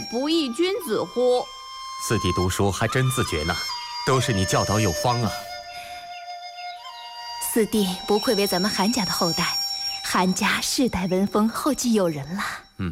不亦君子乎？ 四弟读书还真自觉呢，都是你教导有方啊。 四弟不愧为咱们韩家的后代，韩家世代闻风，后继有人了。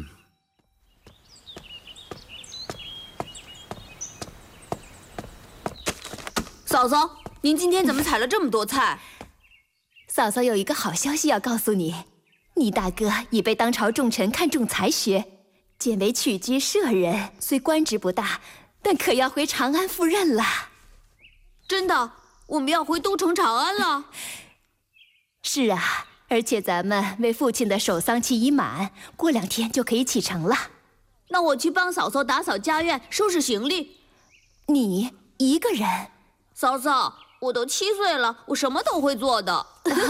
嫂嫂，您今天怎么采了这么多菜？ 嫂嫂有一个好消息要告诉你，你大哥已被当朝重臣看重才学，荐为曲居舍人，虽官职不大，但可要回长安赴任了。 真的？我们要回都城长安了？ 是啊，而且咱们为父亲的守丧期已满，过2天就可以启程了。 那我去帮嫂嫂打扫家院，收拾行李。 你一个人？ 嫂嫂，我都7岁了，我什么都会做的。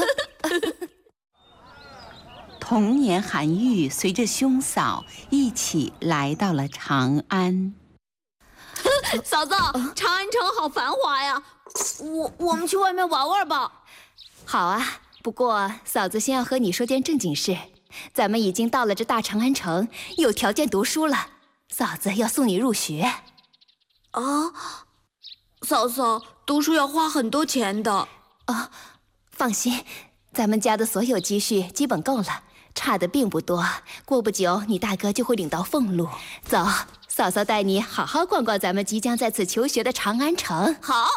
同年，韩愈随着兄嫂一起来到了长安。 嫂嫂，长安城好繁华呀，我们去外面玩玩吧。 好啊，不过嫂子先要和你说件正经事，咱们已经到了这大长安城，有条件读书了，嫂子要送你入学。 啊，嫂嫂，读书要花很多钱的。 哦，放心，咱们家的所有积蓄基本够了，差的并不多。过不久，你大哥就会领到俸禄。走，嫂嫂带你好好逛逛咱们即将在此求学的长安城。 好。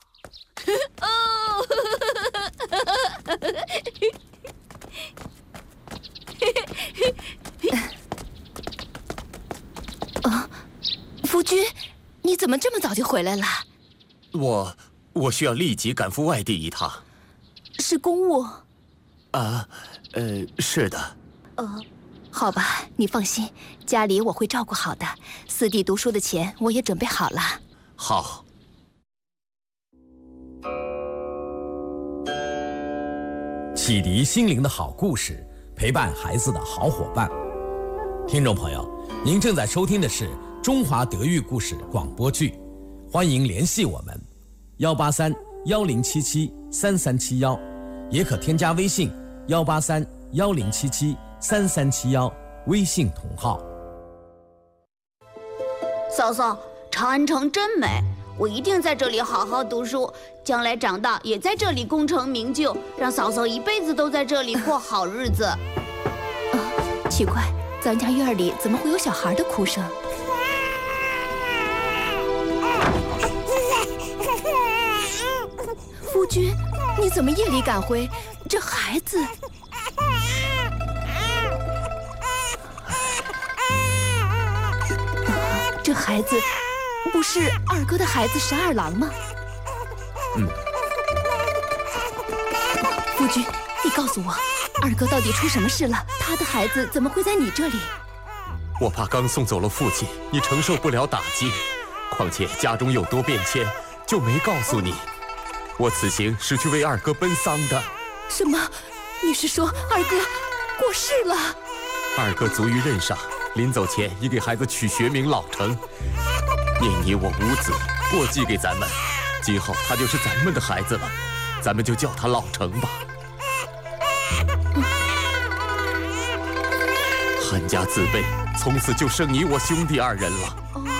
夫君，你怎么这么早就回来了？ 我需要立即赶赴外地一趟。 是公务？ 是的。 好吧，你放心，家里我会照顾好的。四弟读书的钱我也准备好了。 好。 启迪心灵的好故事，陪伴孩子的好伙伴。听众朋友，您正在收听的是中华德育故事广播剧，欢迎联系我们183-1077-3371，也可添加微信183-1077-3371，微信同号。 嫂嫂，长安城真美，我一定在这里好好读书，将来长大也在这里功成名就，让嫂嫂一辈子都在这里过好日子。 奇怪，咱家院里怎么会有小孩的哭声？夫君，你怎么夜里赶回？这孩子……这孩子不是二哥的孩子沈二郎吗？夫君，你告诉我，二哥到底出什么事了？他的孩子怎么会在你这里？ 我怕刚送走了父亲，你承受不了打击。况且家中有多变迁，就没告诉你。我此行是去为二哥奔丧的。 什么？你是说二哥过世了？ 二哥卒于任上，临走前已给孩子取学名老成，念你我无子，过继给咱们。今后他就是咱们的孩子了，咱们就叫他老成吧。韩家自卑，从此就剩你我兄弟2人了。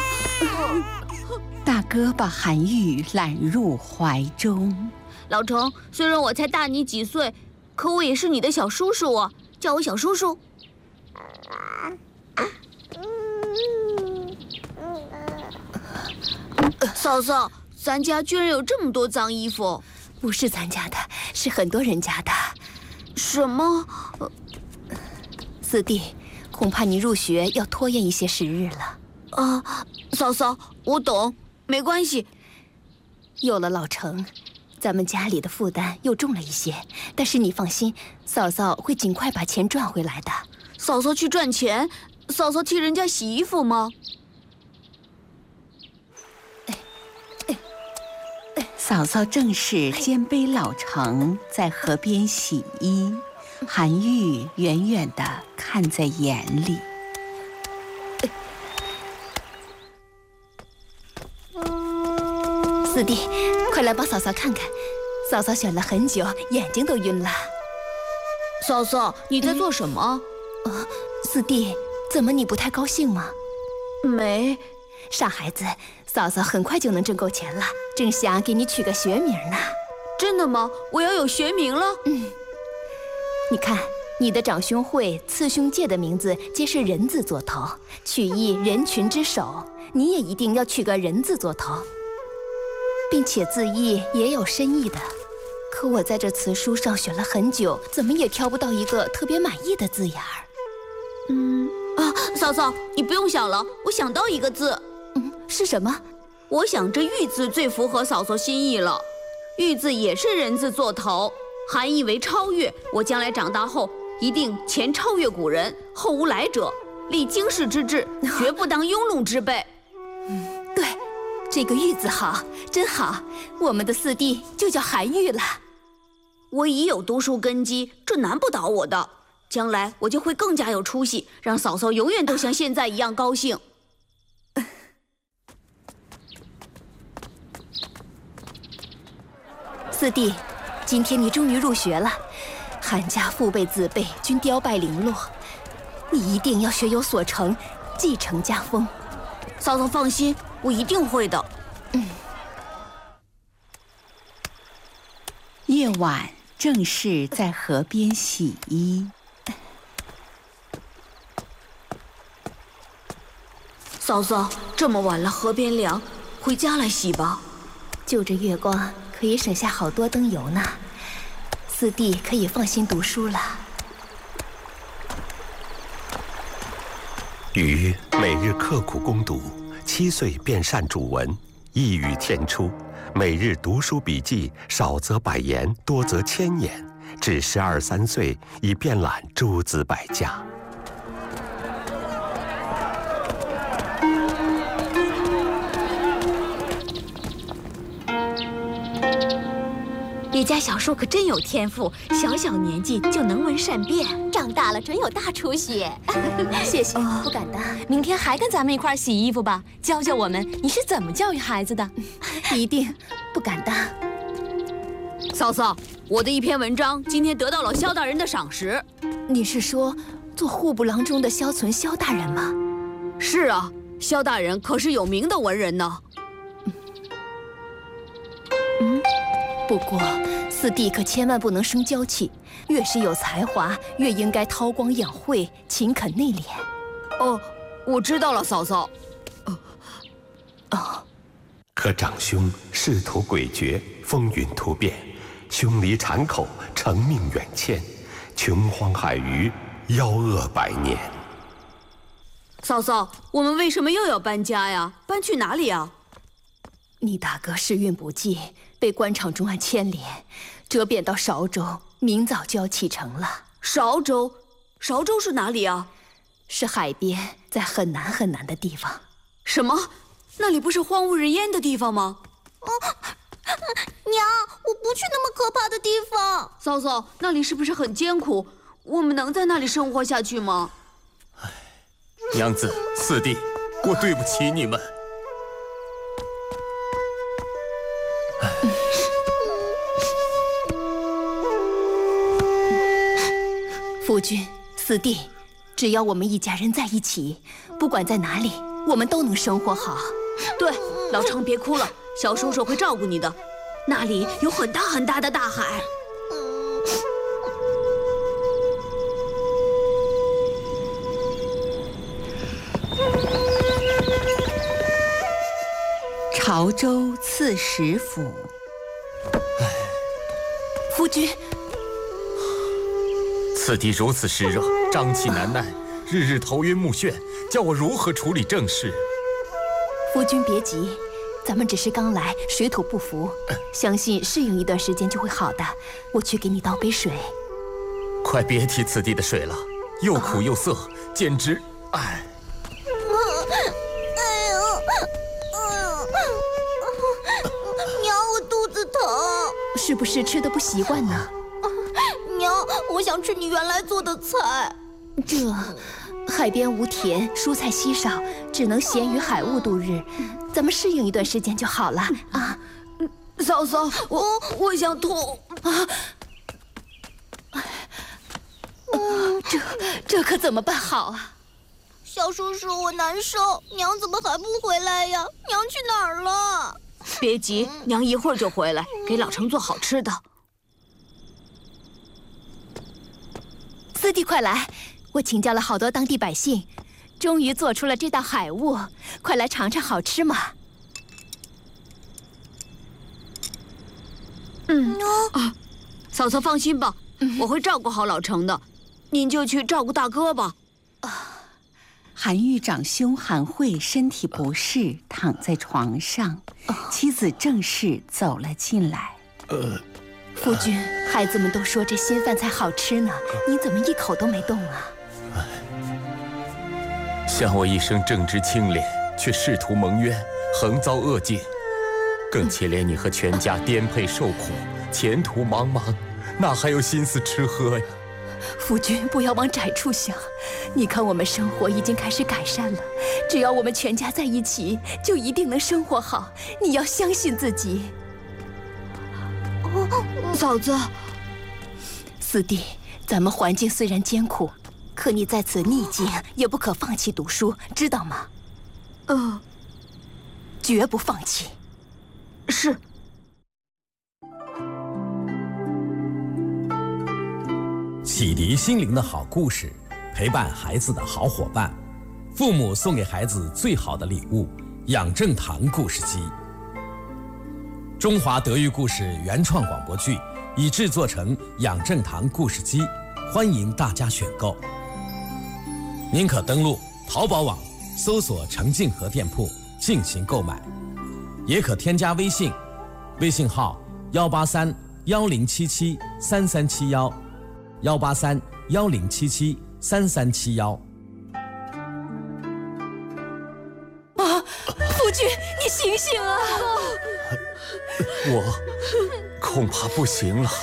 大哥把韩愈揽入怀中。 老成，虽然我才大你几岁，可我也是你的小叔叔啊，叫我小叔叔。嫂嫂，咱家居然有这么多脏衣服。 不是咱家的，是很多人家的。 什么？ 四弟，恐怕你入学要拖延一些时日了。 嫂嫂，我懂，没关系。 有了老成，咱们家里的负担又重了一些，但是你放心，嫂嫂会尽快把钱赚回来的。 嫂嫂去赚钱？嫂嫂替人家洗衣服吗？ 嫂嫂正是肩背老成在河边洗衣，韩愈远远地看在眼里。 四弟，快来帮嫂嫂看看，嫂嫂选了很久，眼睛都晕了。 嫂嫂，你在做什么？ 四弟，怎么你不太高兴吗？ 没。 傻孩子，嫂嫂很快就能挣够钱了，正想给你取个学名呢。 真的吗？我要有学名了？ 你看，你的长兄会、次兄介的名字皆是人字做头，取意人群之首。你也一定要取个人字做头，并且字义也有深意的。可我在这词书上选了很久，怎么也挑不到一个特别满意的字眼儿。 嫂嫂，你不用想了，我想到一个字。 是什么？ 我想这玉字最符合嫂嫂心意了。玉字也是人字做头，含义为超越。我将来长大后，一定前超越古人，后无来者，立经世之志，绝不当庸碌之辈。 对，这个玉字好，真好。我们的四弟就叫韩愈了。 我已有读书根基，这难不倒我的。将来我就会更加有出息，让嫂嫂永远都像现在一样高兴。 四弟，今天你终于入学了，韩家父辈子辈均凋败零落，你一定要学有所成，继承家风。 嫂嫂放心，我一定会的。 夜晚，正是在河边洗衣。 嫂嫂，这么晚了，河边凉，回家来洗吧。 就这月光，可以省下好多灯油呢。四弟可以放心读书了。 禹每日刻苦攻读，7岁便善主文，一语天出。每日读书笔记，少则100言，多则1000言。至12、13岁，已遍览诸子百家。 你家小叔可真有天赋，小小年纪就能文善辩，长大了准有大出息。 谢谢，不敢当。 明天还跟咱们一块儿洗衣服吧，教教我们你是怎么教育孩子的。 一定不敢当。 嫂嫂，我的一篇文章今天得到了萧大人的赏识。 你是说做户部郎中的萧存萧大人吗？ 是啊，萧大人可是有名的文人呢。 不过四弟可千万不能生娇气，越是有才华，越应该韬光养晦，勤恳内敛。 哦，我知道了，嫂嫂。 可长兄仕途诡谲，风云突变，凶离产口，成命远迁，穷荒海隅，夭厄百年。 嫂嫂，我们为什么又要搬家呀？搬去哪里啊？ 你大哥时运不济，被官场重案牵连，折贬到韶州，明早就要启程了。 韶州？韶州是哪里啊？ 是海边，在很南很南的地方。 什么？那里不是荒无人烟的地方吗？ 娘，我不去那么可怕的地方。 嫂嫂，那里是不是很艰苦？我们能在那里生活下去吗？ 娘子、四弟，我对不起你们。 夫君、四弟，只要我们一家人在一起，不管在哪里，我们都能生活好。 对，老程别哭了，小叔叔会照顾你的。那里有很大很大的大海。 潮州刺史府。 夫君， 此地如此湿热，瘴气难耐，日日头晕目眩，叫我如何处理政事？ 夫君别急，咱们只是刚来，水土不服，相信适应一段时间就会好的。我去给你倒杯水。 快别提此地的水了，又苦又涩，简直……哎。 娘，我肚子疼。 是不是吃的不习惯呢？ 娘，我想吃你原来做的菜。 这海边无田，蔬菜稀少，只能咸鱼海物度日。咱们适应一段时间就好了啊！ 嫂嫂，我想吐啊！ 这可怎么办好啊？ 小叔叔，我难受，娘怎么还不回来呀？娘去哪儿了？ 别急，娘一会儿就回来，给老程做好吃的。 四弟，快来！我请教了好多当地百姓，终于做出了这道海物，快来尝尝好吃吗？ 嫂嫂放心吧，我会照顾好老程的，您就去照顾大哥吧。 韩愈长兄韩慧身体不适，躺在床上，妻子郑氏走了进来。 夫君，孩子们都说这新饭菜好吃呢，你怎么一口都没动啊？ 像我一生正直清廉，却仕途蒙冤，横遭恶境，更且连你和全家颠沛受苦，前途茫茫，哪还有心思吃喝呀？ 夫君，不要往窄处想，你看我们生活已经开始改善了，只要我们全家在一起，就一定能生活好。你要相信自己。 嫂子， 四弟，咱们环境虽然艰苦，可你在此逆境也不可放弃读书，知道吗？绝不放弃。 是。 启迪心灵的好故事，陪伴孩子的好伙伴，父母送给孩子最好的礼物——养正堂故事机。中华德育故事原创广播剧已制作成养正堂故事机，欢迎大家选购。您可登录淘宝网搜索程静和店铺进行购买，也可添加微信，微信号183-1077-3371，183-1077-3371。 夫君，你醒醒啊！ 我恐怕不行了。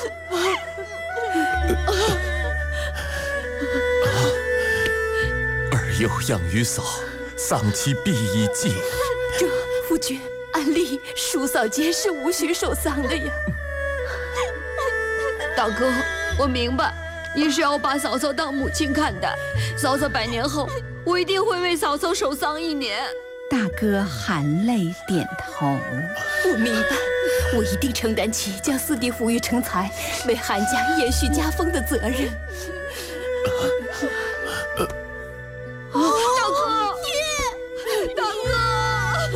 儿有养于嫂，丧妻必已尽。 这夫君，按例叔嫂皆是无需受丧的呀。 大哥，我明白，你是要把嫂嫂当母亲看待。嫂嫂100年后，我一定会为嫂嫂守丧1年。 大哥含泪点头。 我明白，我一定承担起将四弟抚育成才，为韩家延续家风的责任。 大哥，大哥！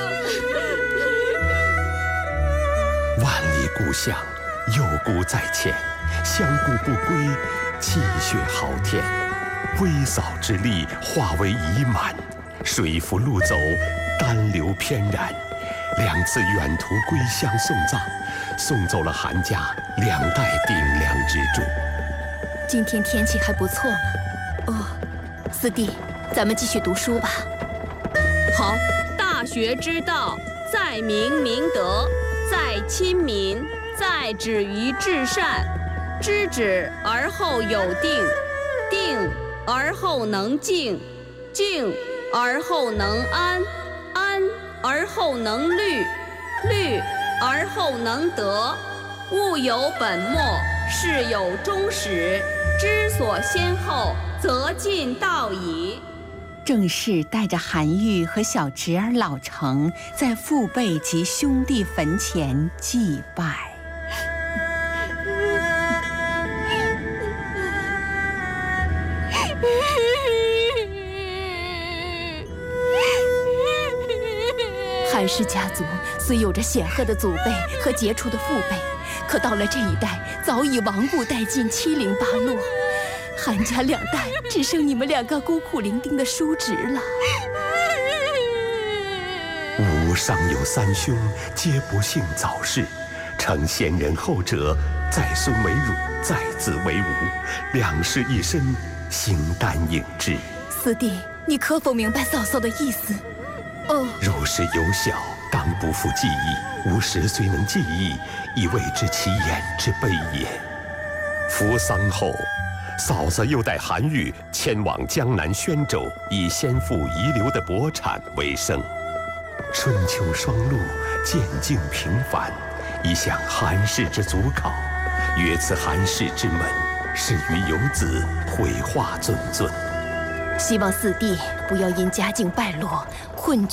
万里故乡，幼孤在前，乡顾不归，气血浩天。微嫂之力化为已满，水浮路走，丹流翩然。2次远途归乡送葬，送走了韩家2代顶梁支柱。 今天天气还不错嘛。四弟，咱们继续读书吧。 好，大学之道，在明明德，在亲民，在止于至善。知止而后有定，定而后能静，静而后能安，安而后能虑，虑而后能得。物有本末，事有终始，知所先后，则近道矣。 郑氏带着韩愈和小侄儿老成在父辈及兄弟坟前祭拜。 韩氏家族虽有着显赫的祖辈和杰出的父辈，可到了这一代，早已亡故殆尽，七零八落。韩家2代只剩你们2个孤苦伶仃的叔侄了。 吾上有3兄，皆不幸早逝。承先人后者，在孙为汝，在子为吾。2世一身，形单影只。 四弟，你可否明白嫂嫂的意思？ 汝是幼小，当不复记忆。吾10虽能记忆，亦未知其言之悲也。服丧后，嫂子又带韩愈迁往江南宣州，以先父遗留的薄产为生。春秋双陆，渐境平凡，以享韩氏之祖考。曰此韩氏之门，是于有子，绘画谆谆。 希望四弟不要因家境败落困